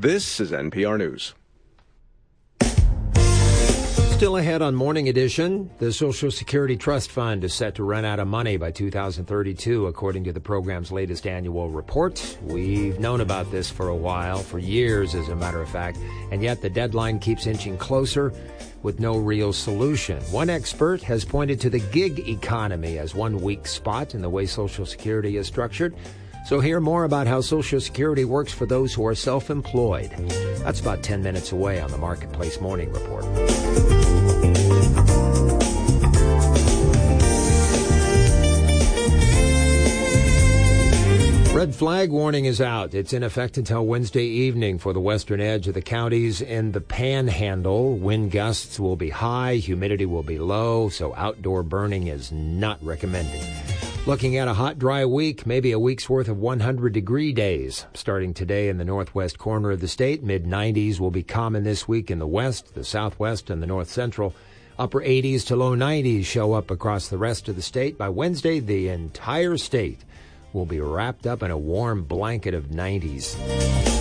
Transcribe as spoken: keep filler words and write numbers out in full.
This is N P R News. Still ahead on Morning Edition, the Social Security Trust Fund is set to run out of money by two thousand thirty-two, according to the program's latest annual report. We've known about this for a while, for years, as a matter of fact, and yet the deadline keeps inching closer with no real solution. One expert has pointed to the gig economy as one weak spot in the way Social Security is structured. So hear more about how Social Security works for those who are self-employed. That's about ten minutes away on the Marketplace Morning Report. Red flag warning is out. It's in effect until Wednesday evening for the western edge of the counties in the Panhandle. Wind gusts will be high, humidity will be low, so outdoor burning is not recommended. Looking at a hot, dry week, maybe a week's worth of one hundred degree days. Starting today in the northwest corner of the state, mid nineties will be common this week in the west, the southwest, and the north central. Upper eighties to low nineties show up across the rest of the state. By Wednesday, the entire state will be wrapped up in a warm blanket of nineties.